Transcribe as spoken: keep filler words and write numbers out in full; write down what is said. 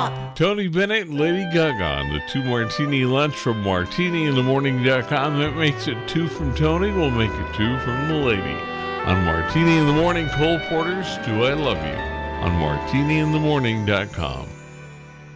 stop. Tony Bennett and Lady Gaga on the Two Martini Lunch from martini in the morning dot com. That makes it two from Tony. We'll make it two from the lady. On Martini in the Morning, Cole Porter's Do I Love You on martini in the morning dot com.